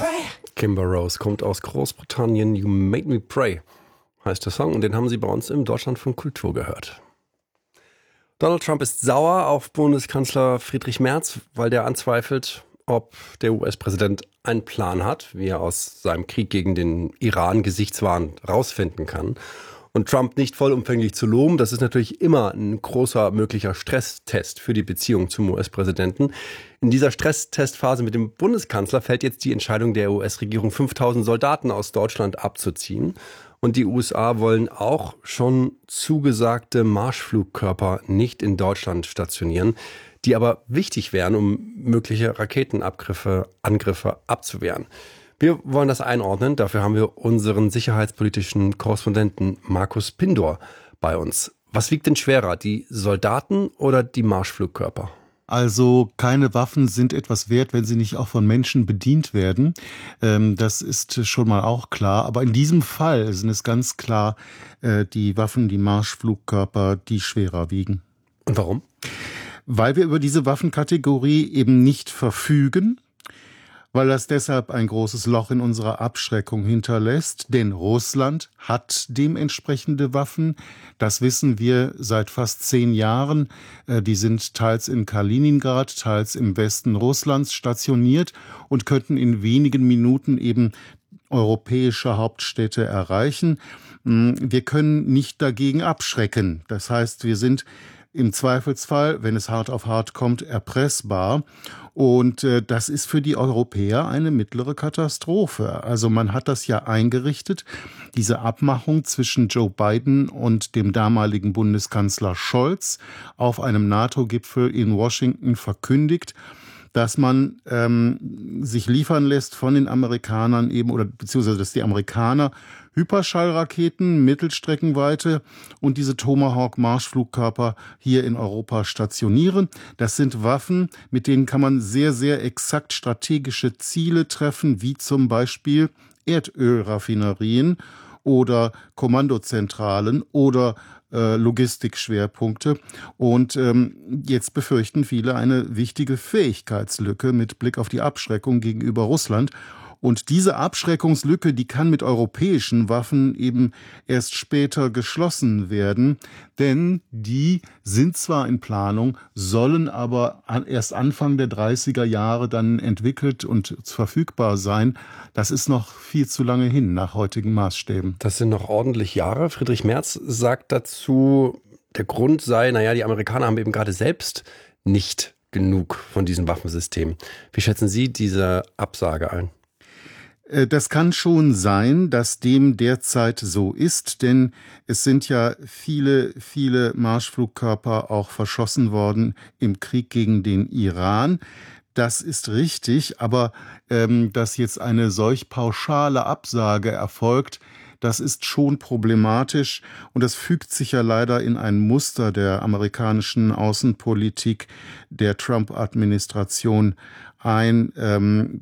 Kimber Rose kommt aus Großbritannien. You Made Me Pray heißt der Song und den haben Sie bei uns im Deutschlandfunk Kultur gehört. Donald Trump ist sauer auf Bundeskanzler Friedrich Merz, weil der anzweifelt, ob der US-Präsident einen Plan hat, wie er aus seinem Krieg gegen den Iran gesichtswahrend rausfinden kann. Und Trump nicht vollumfänglich zu loben, das ist natürlich immer ein großer möglicher Stresstest für die Beziehung zum US-Präsidenten. In dieser Stresstestphase mit dem Bundeskanzler fällt jetzt die Entscheidung der US-Regierung, 5000 Soldaten aus Deutschland abzuziehen. Und die USA wollen auch schon zugesagte Marschflugkörper nicht in Deutschland stationieren, die aber wichtig wären, um mögliche Raketenangriffe abzuwehren. Wir wollen das einordnen. Dafür haben wir unseren sicherheitspolitischen Korrespondenten Markus Pindor bei uns. Was wiegt denn schwerer, die Soldaten oder die Marschflugkörper? Also keine Waffen sind etwas wert, wenn sie nicht auch von Menschen bedient werden. Das ist schon mal auch klar. Aber in diesem Fall sind es ganz klar die Waffen, die Marschflugkörper, die schwerer wiegen. Und warum? Weil wir über diese Waffenkategorie eben nicht verfügen, weil das deshalb ein großes Loch in unserer Abschreckung hinterlässt. Denn Russland hat dementsprechende Waffen. Das wissen wir seit fast 10 Jahren. Die sind teils in Kaliningrad, teils im Westen Russlands stationiert und könnten in wenigen Minuten eben europäische Hauptstädte erreichen. Wir können nicht dagegen abschrecken. Das heißt, wir sind im Zweifelsfall, wenn es hart auf hart kommt, erpressbar. Und das ist für die Europäer eine mittlere Katastrophe. Also man hat das ja eingerichtet, diese Abmachung zwischen Joe Biden und dem damaligen Bundeskanzler Scholz auf einem NATO-Gipfel in Washington verkündigt, dass man sich liefern lässt von den Amerikanern eben, oder beziehungsweise dass die Amerikaner Hyperschallraketen, Mittelstreckenweite und diese Tomahawk-Marschflugkörper hier in Europa stationieren. Das sind Waffen, mit denen kann man sehr, sehr exakt strategische Ziele treffen, wie zum Beispiel Erdölraffinerien oder Kommandozentralen oder Logistikschwerpunkte. Und jetzt befürchten viele eine wichtige Fähigkeitslücke mit Blick auf die Abschreckung gegenüber Russland. Und diese Abschreckungslücke, die kann mit europäischen Waffen eben erst später geschlossen werden, denn die sind zwar in Planung, sollen aber erst Anfang der 30er Jahre dann entwickelt und verfügbar sein. Das ist noch viel zu lange hin nach heutigen Maßstäben. Das sind noch ordentlich Jahre. Friedrich Merz sagt dazu, der Grund sei, die Amerikaner haben eben gerade selbst nicht genug von diesem Waffensystem. Wie schätzen Sie diese Absage ein? Das kann schon sein, dass dem derzeit so ist, denn es sind ja viele, viele Marschflugkörper auch verschossen worden im Krieg gegen den Iran. Das ist richtig, aber dass jetzt eine solch pauschale Absage erfolgt, das ist schon problematisch und das fügt sich ja leider in ein Muster der amerikanischen Außenpolitik der Trump-Administration ein,